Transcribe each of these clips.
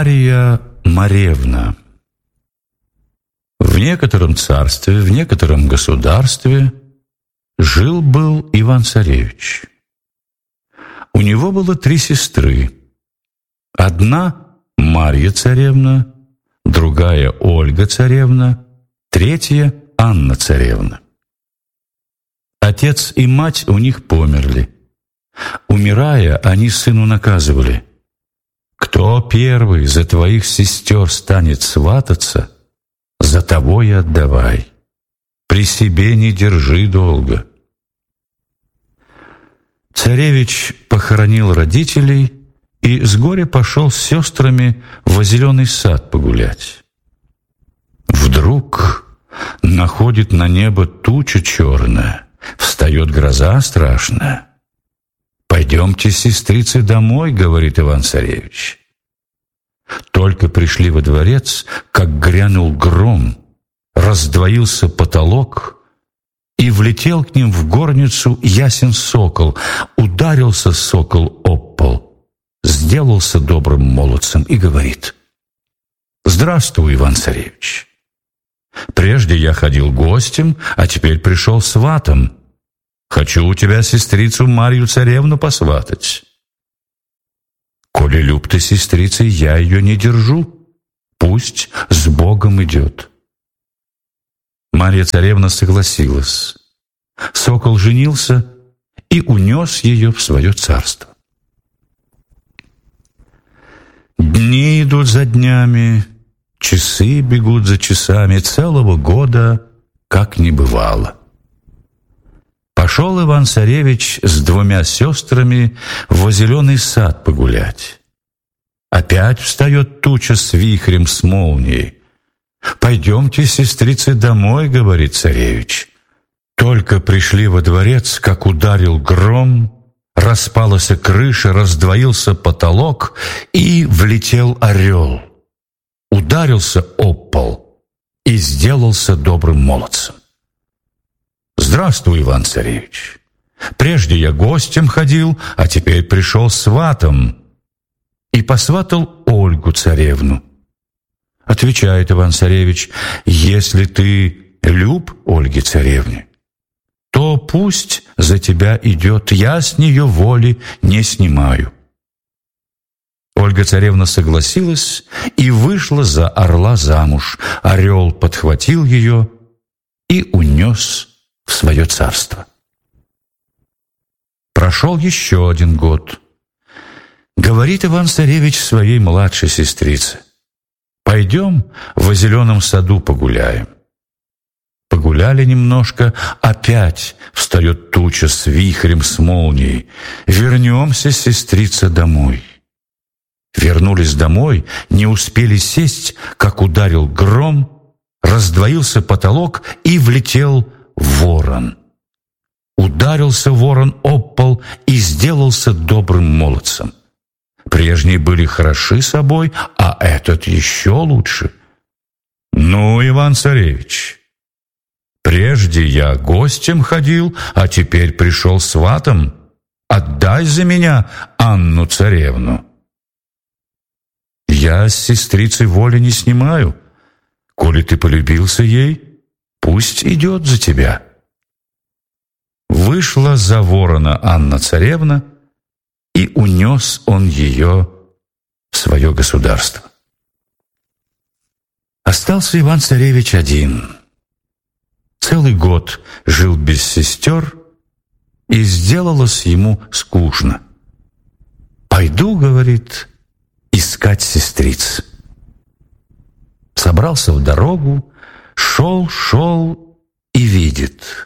Мария Маревна. В некотором царстве, в некотором государстве жил-был Иван-царевич. У него было 3 сестры. Одна Марья царевна, другая Ольга царевна, третья Анна царевна. Отец и мать у них померли. Умирая, они сыну наказывали: «Кто первый за твоих сестер станет свататься, за того и отдавай. При себе не держи долго». Царевич похоронил родителей и с горя пошел с сестрами во зеленый сад погулять. Вдруг находит на небо туча черная, встает гроза страшная. «Пойдемте, сестрицы, домой», — говорит Иван-царевич. Только пришли во дворец, как грянул гром, раздвоился потолок, и влетел к ним в горницу ясен сокол. Ударился сокол об пол, сделался добрым молодцем и говорит: «Здравствуй, Иван-царевич. Прежде я ходил гостем, а теперь пришел сватом. Хочу у тебя сестрицу Марью царевну посватать. Коли люб ты сестрицей, я ее не держу. Пусть с Богом идет». Марья царевна согласилась. Сокол женился и унес ее в свое царство. Дни идут за днями, часы бегут за часами, целого года как не бывало. Пошел Иван-царевич с 2 сестрами во зеленый сад погулять. Опять встает туча с вихрем, с молнией. «Пойдемте, сестрицы, домой», — говорит царевич. Только пришли во дворец, как ударил гром, распалась крыша, раздвоился потолок, и влетел орел. Ударился об пол и сделался добрым молодцем. «Здравствуй, Иван-царевич. Прежде я гостем ходил, а теперь пришел сватом». И посватал Ольгу царевну. Отвечает Иван-царевич: «Если ты люб Ольге царевне, то пусть за тебя идет, я с нее воли не снимаю». Ольга царевна согласилась и вышла за орла замуж. Орел подхватил ее и унес в свое царство. Прошел еще 1 год. Говорит Иван-царевич своей младшей сестрице: «Пойдем во зеленом саду погуляем». Погуляли немножко, опять встает туча с вихрем, с молнией. «Вернемся, сестрица, домой». Вернулись домой, не успели сесть, как ударил гром, раздвоился потолок и влетел ворон. Ударился ворон об пол и сделался добрым молодцем. Прежние были хороши собой, а этот еще лучше. «Ну, Иван-царевич, прежде я гостем ходил, а теперь пришел сватом. Отдай за меня Анну царевну». «Я с сестрицей воли не снимаю. Коли ты полюбился ей, пусть идет за тебя». Вышла за ворона Анна царевна, и унес он ее в свое государство. Остался Иван-царевич один. Целый год жил без сестер, и сделалось ему скучно. «Пойду, — говорит, — искать сестриц». Собрался в дорогу, шел и видит: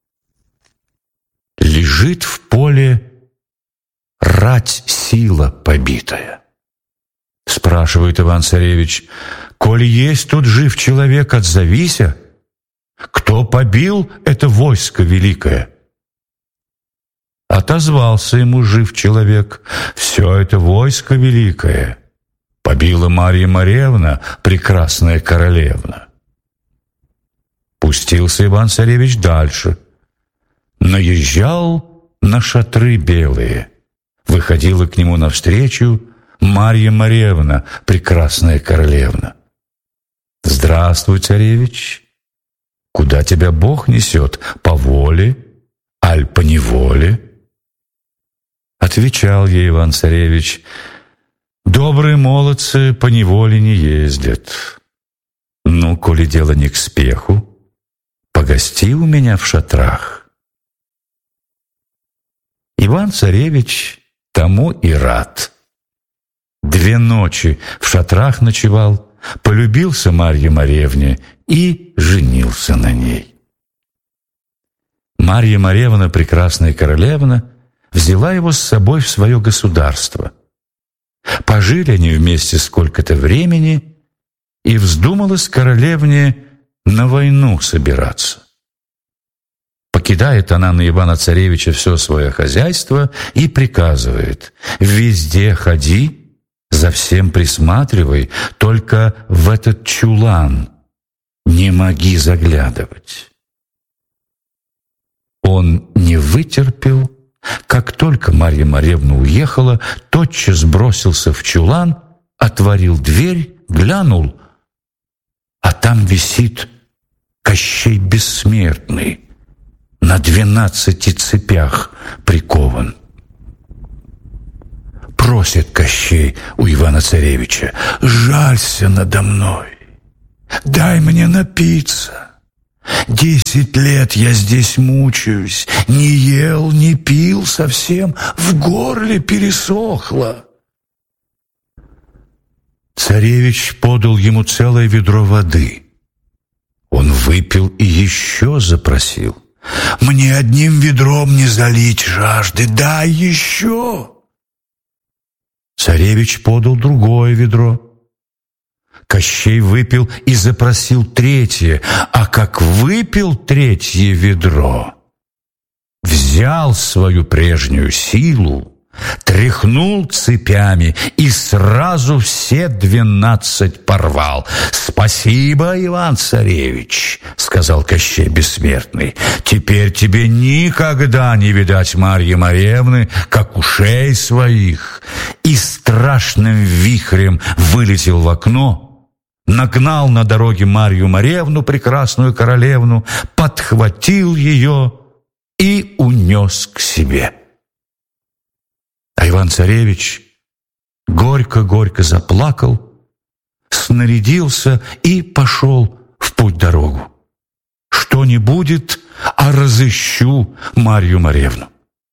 лежит в поле рать сила побитая. Спрашивает Иван-царевич: «Коли есть тут жив человек, отзовися, кто побил это войско великое?» Отозвался ему жив человек: «Все это войско великое побила Марья Маревна, прекрасная королевна». Пустился Иван-царевич дальше. Наезжал на шатры белые. Выходила к нему навстречу Марья Маревна, прекрасная королевна. Здравствуй, царевич. Куда тебя Бог несет? По воле, аль по неволе? Отвечал ей Иван-царевич: добрые молодцы по неволе не ездят. Ну, коли дело не к спеху, погости у меня в шатрах. Иван-царевич тому и рад. 2 ночи в шатрах ночевал, полюбился Марье Маревне и женился на ней. Марья Маревна, прекрасная королевна, взяла его с собой в свое государство. Пожили они вместе сколько-то времени, и вздумалось королевне на войну собираться. Покидает она на Ивана-царевича все свое хозяйство и приказывает: везде ходи, за всем присматривай, только в этот чулан не моги заглядывать. Он не вытерпел. Как только Марья Маревна уехала, тотчас бросился в чулан, отворил дверь, глянул, а там висит Кощей Бессмертный, на 12 цепях прикован. Просит Кощей у Ивана-царевича: жалься надо мной, дай мне напиться. 10 лет я здесь мучаюсь, не ел, не пил совсем, в горле пересохло. Царевич подал ему целое ведро воды. Он выпил и еще запросил: мне одним ведром не залить жажды, дай еще. Царевич подал другое ведро. Кощей выпил и запросил 3, а как выпил 3 ведро, взял свою прежнюю силу, тряхнул цепями и сразу все 12 порвал. «Спасибо, Иван-царевич», — сказал Кощей Бессмертный, «теперь тебе никогда не видать Марьи Маревны, как ушей своих». И страшным вихрем вылетел в окно, нагнал на дороге Марью Маревну, прекрасную королевну, подхватил ее и унес к себе. А Иван-царевич горько-горько заплакал, снарядился и пошел в путь-дорогу. Что не будет, а разыщу Марью Маревну.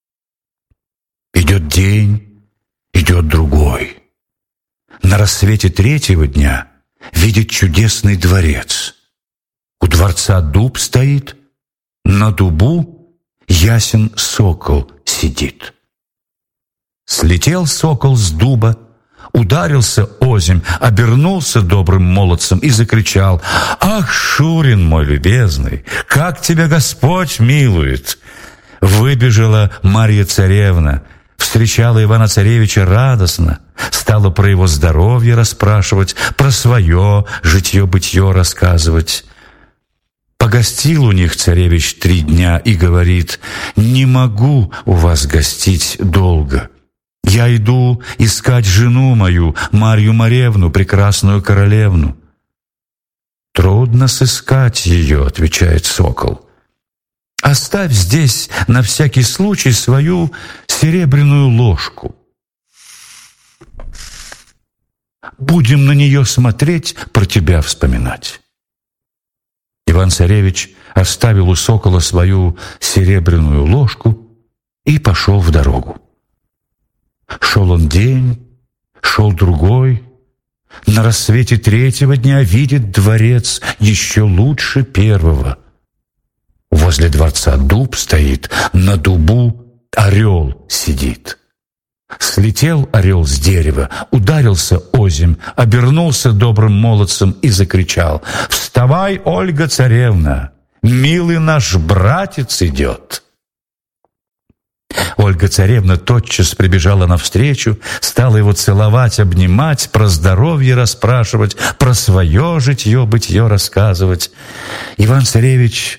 Идет день, идет другой. На рассвете 3-го дня видит чудесный дворец. У дворца дуб стоит, на дубу ясен сокол сидит. Слетел сокол с дуба, ударился озимь, обернулся добрым молодцем и закричал: «Ах, Шурин мой любезный, как тебя Господь милует!» Выбежала Марья-царевна, встречала Ивана-царевича радостно, стала про его здоровье расспрашивать, про свое житье-бытье рассказывать. Погостил у них царевич 3 дня и говорит: «Не могу у вас гостить долго. Я иду искать жену мою, Марью Маревну, прекрасную королевну». «Трудно сыскать ее», — отвечает сокол. «Оставь здесь на всякий случай свою серебряную ложку. Будем на нее смотреть, про тебя вспоминать». Иван-царевич оставил у сокола свою серебряную ложку и пошел в дорогу. Шел он день, шел другой. На рассвете 3-го дня видит дворец еще лучше 1-го. Возле дворца дуб стоит, на дубу орел сидит. Слетел орел с дерева, ударился озимь, обернулся добрым молодцем и закричал: «Вставай, Ольга-царевна, милый наш братец идет!» Ольга-царевна тотчас прибежала навстречу, стала его целовать, обнимать, про здоровье расспрашивать, про свое житье-бытье рассказывать. Иван-царевич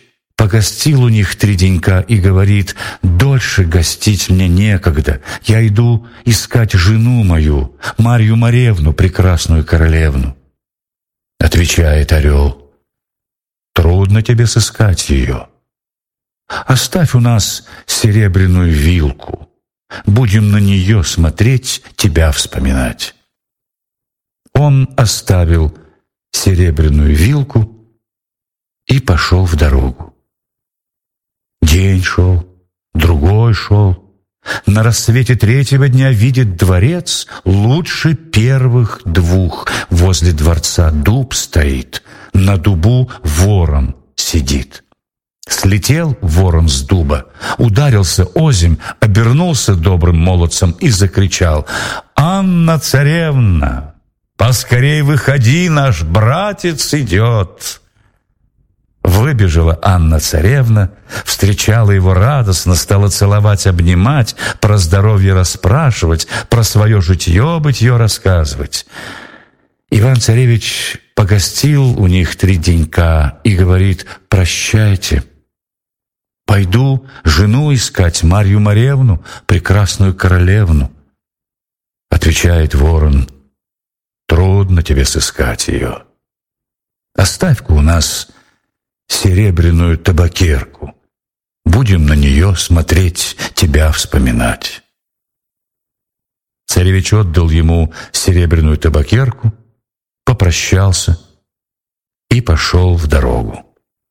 погостил у них 3 денька и говорит: «Дольше гостить мне некогда, я иду искать жену мою, Марью Маревну, прекрасную королевну». Отвечает орел: «Трудно тебе сыскать ее. Оставь у нас серебряную вилку, будем на нее смотреть, тебя вспоминать». Он оставил серебряную вилку и пошел в дорогу. День шел, другой шел. На рассвете 3-го дня видит дворец лучше первых 2. Возле дворца дуб стоит, на дубу ворон сидит. Слетел ворон с дуба, ударился озимь, обернулся добрым молодцем и закричал: «Анна царевна, поскорей выходи, наш братец идет!» Выбежала Анна царевна, встречала его радостно, стала целовать, обнимать, про здоровье расспрашивать, про свое житье-бытье рассказывать. Иван-царевич погостил у них 3 денька и говорит: «Прощайте, пойду жену искать, Марью Маревну, прекрасную королевну». Отвечает ворон: «Трудно тебе сыскать ее. Оставь-ка у нас серебряную табакерку, будем на нее смотреть, тебя вспоминать». Царевич отдал ему серебряную табакерку, попрощался и пошел в дорогу.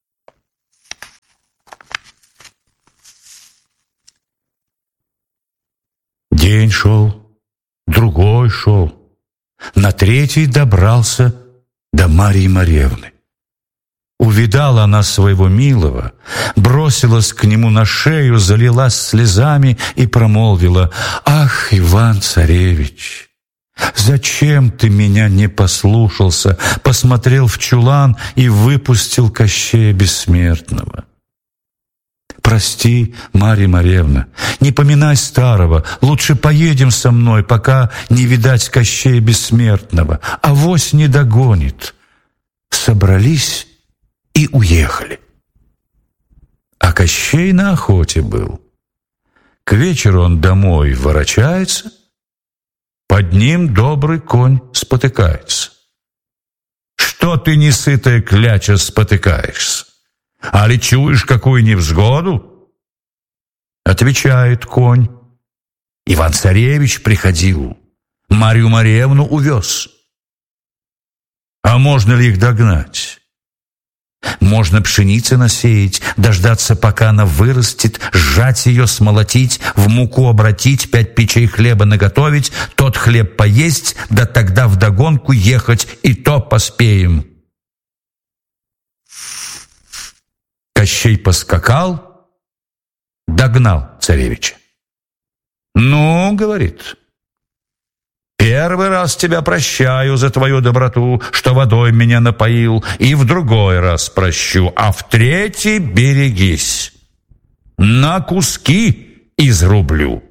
День шел, другой шел. На 3-й добрался до Марьи Маревны. Увидала она своего милого, бросилась к нему на шею, залилась слезами и промолвила: «Ах, Иван-царевич, зачем ты меня не послушался, посмотрел в чулан и выпустил Кощея Бессмертного? Прости, Марья Маревна, не поминай старого, лучше поедем со мной, пока не видать Кощея Бессмертного, авось не догонит». Собрались и уехали. А Кощей на охоте был. К вечеру он домой ворочается, под ним добрый конь спотыкается. «Что ты, несытая кляча, спотыкаешься? Али чуешь какую невзгоду?» Отвечает конь: «Иван-царевич приходил, Марью Маревну увез». «А можно ли их догнать?» «Можно пшеницы насеять, дождаться, пока она вырастет, сжать ее, смолотить, в муку обратить, 5 печей хлеба наготовить, тот хлеб поесть, да тогда вдогонку ехать, и то поспеем». Кощей поскакал, догнал царевича. «Ну, — говорит, — первый раз тебя прощаю за твою доброту, что водой меня напоил, и в другой раз прощу, а в 3-й берегись, на куски изрублю».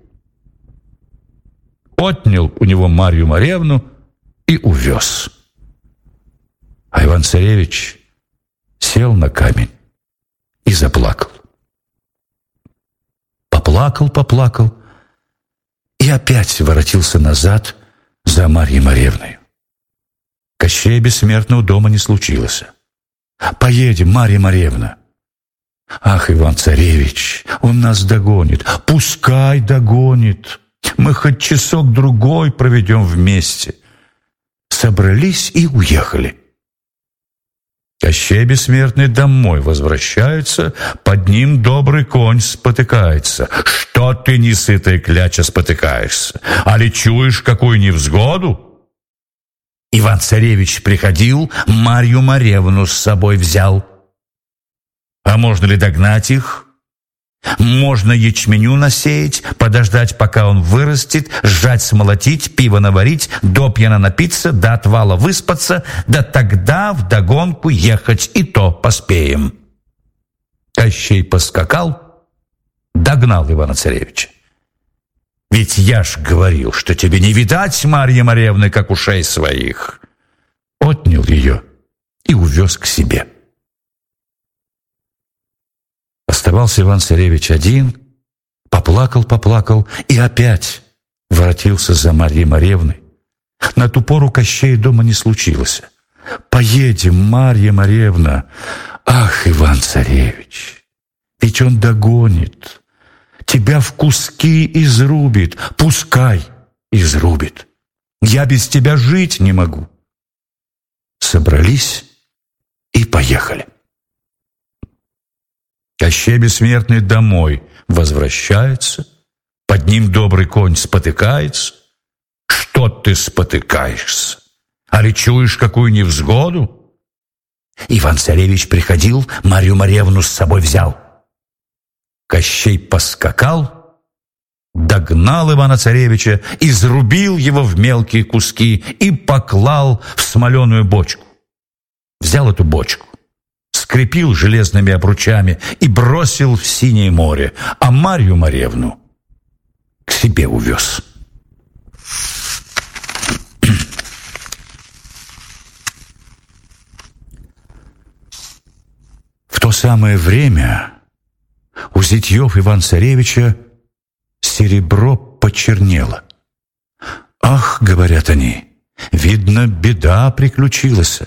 Отнял у него Марью Маревну и увез. А Иван-царевич сел на камень и заплакал. Поплакал и опять воротился назад за Марьей Маревной. Кощея Бессмертного дома не случилось. «Поедем, Марья Маревна». «Ах, Иван-царевич, он нас догонит». «Пускай догонит, мы хоть часок-другой проведем вместе». Собрались и уехали. Кощей Бессмертный домой возвращается, под ним добрый конь спотыкается. «Что ты, несытая кляча, спотыкаешься? Али чуешь какую невзгоду?» Иван-царевич приходил, Марью Маревну с собой взял. «А можно ли догнать их? Можно ячменю насеять, подождать, пока он вырастет, сжать, смолотить, пиво наварить, допьяно напиться, до отвала выспаться, да тогда вдогонку ехать, и то поспеем». Кощей поскакал, догнал Ивана-царевича. «Ведь я ж говорил, что тебе не видать Марьи Маревны, как ушей своих». Отнял ее и увез к себе. Оставался Иван-Царевич один, поплакал и опять воротился за Марьей Моревной. На ту пору Кощея дома не случилось. «Поедем, Марья Моревна!» «Ах, Иван-Царевич, ведь он догонит, тебя в куски изрубит». «Пускай изрубит, я без тебя жить не могу». Собрались и поехали. Кощей Бессмертный домой возвращается, под ним добрый конь спотыкается. «Что ты спотыкаешься? Али чуешь какую невзгоду?» Иван-Царевич приходил, Марью Моревну с собой взял. Кощей поскакал, догнал Ивана-Царевича, изрубил его в мелкие куски и поклал в смоленую бочку. Взял эту бочку, скрепил железными обручами и бросил в синее море, а Марью Моревну к себе увез. В то самое время у зятьев Ивана-Царевича серебро почернело. «Ах, — говорят они, — видно, беда приключилась».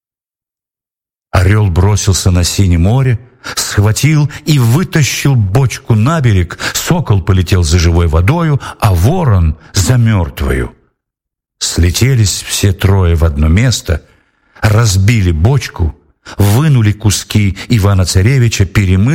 Орел бросился на синее море, схватил и вытащил бочку на берег, сокол полетел за живой водою, а ворон за мертвою. Слетелись все трое в одно место, разбили бочку, вынули куски Ивана-Царевича, перемыли,